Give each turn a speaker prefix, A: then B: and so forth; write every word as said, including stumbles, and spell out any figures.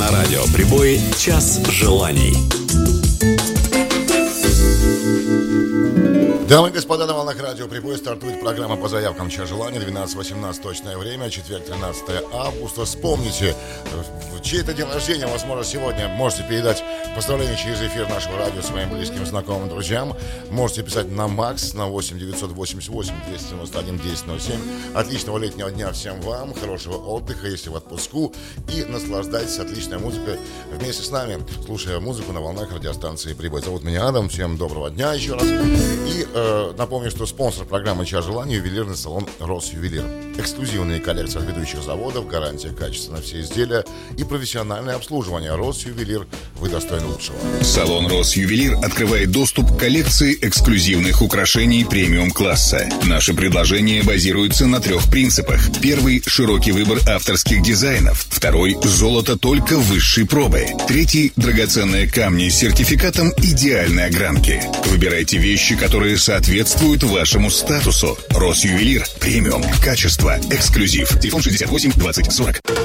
A: На радио «Прибой» час желаний.
B: Дамы и господа, на волнах радио «Прибой» стартует программа по заявкам «Час желаний». двенадцать-восемнадцать точное время, четверг, тринадцатое августа. Вспомните, в чей-то день рождения, возможно, сегодня можете передать поздравления через эфир нашего радио своим близким, знакомым, друзьям. Можете писать на МАКС на восемь девятьсот восемьдесят восемь двести девяносто один десять ноль семь. Отличного летнего дня всем вам, хорошего отдыха, если в отпуску. И наслаждайтесь отличной музыкой вместе с нами, слушая музыку на волнах радиостанции «Прибой». Зовут меня Адам, всем доброго дня еще раз. И э, напомню, что спонсор программы «Час желаний» — ювелирный салон «Росювелир». Эксклюзивные коллекции от ведущих заводов, гарантия качества на все изделия и профессиональное обслуживание. «Росювелир». Вы достойны лучшего.
C: Салон «Росювелир» открывает доступ к коллекции эксклюзивных украшений премиум-класса. Наши предложения базируются на трех принципах. Первый – широкий выбор авторских дизайнов. Второй – золото только высшей пробы. Третий – драгоценные камни с сертификатом идеальной огранки. Выбирайте вещи, которые соответствуют вашему статусу. «Росювелир». Премиум. Качество. Эксклюзив. Телефон шестьдесят восемь двадцать сорок.